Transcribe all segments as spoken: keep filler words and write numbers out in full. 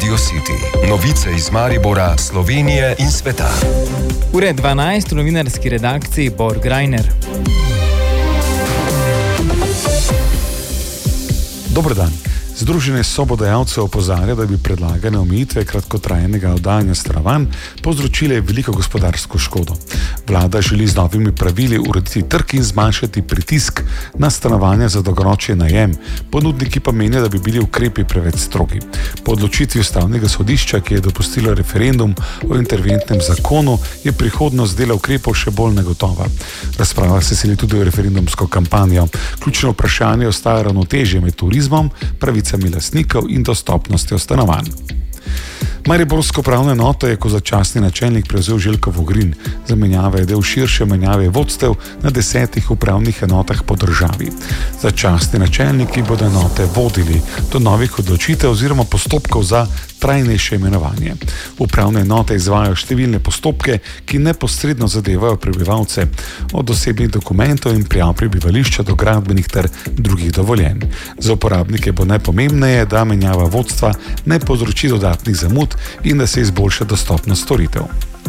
Radio City. Novice iz Maribora, Slovenije in sveta. Ure dvanajst v novinarski redakciji Bor Grajner. Dober dan. Združenje sobodajalcev opozarja, da bi predlagane omejitve kratkotrajnega oddajanja stanovanj povzročile veliko gospodarsko škodo. Vlada želi z novimi pravili urediti trg in zmanjšati pritisk na stanovanja za dolgoročni najem, ponudniki pa menijo, da bi bili ukrepi preveč strogi. Po odločitvi ustavnega sodišča, ki je dopustilo referendum o interventnem zakonu, je prihodnost dela ukrepov še bolj negotova. Razprava se seli tudi v referendumsko kampanjo. Ključno vprašanje ostaja ravnotežje med turizmom, pravicami lastnikov in dostopnostjo stanovanj. Mariborsko upravno enoto je kot začasni načelnik prevzel Željko Vogrin. Zamenjava je del širše menjave vodstev na desetih upravnih enotah po državi. Začasni načelniki bodo enote vodili do novih odločitev oziroma postopkov za trajnejše imenovanje. Upravne enote izvajajo številne postopke, ki neposredno zadevajo prebivalce, od osebnih dokumentov in prijav prebivališča do gradbenih ter drugih dovoljenj. Za uporabnike bo najpomembneje, da menjava vodstva ne povzroči dodatnih zamud in da se izboljša dostopnost storitev.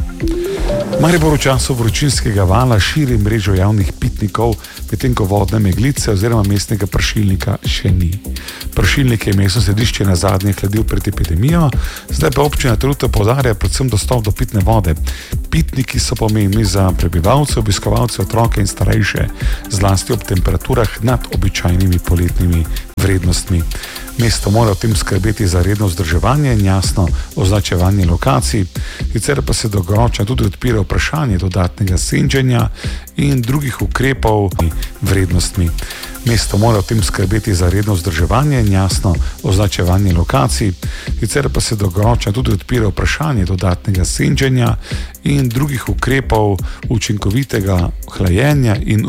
Maribor v času vročinskega vala širi mrežo javnih pitnikov, medtem ko vodne meglice oziroma mestnega pršilnika še ni. Pršilnik je mestno središče na zadnje hladil pred epidemijo, zdaj pa občina trenutno poudarja predvsem dostop do pitne vode. Pitniki so pomembni za prebivalce, obiskovalce, otroke in starejše, zlasti ob temperaturah nad običajnimi poletnimi vrednostmi. Mesto mora v tem skrbeti za redno vzdrževanje in jasno označevanje lokacij, sicer pa se dolgoročno tudi odpira vprašanje dodatnega senčenja in drugih ukrepov vrednostmi. Mesto mora v tem skrbeti za redno vzdrževanje in jasno označevanje lokacij, sicer pa se dolgoročno tudi odpira vprašanje dodatnega senčenja in drugih ukrepov učinkovitega hlajenja in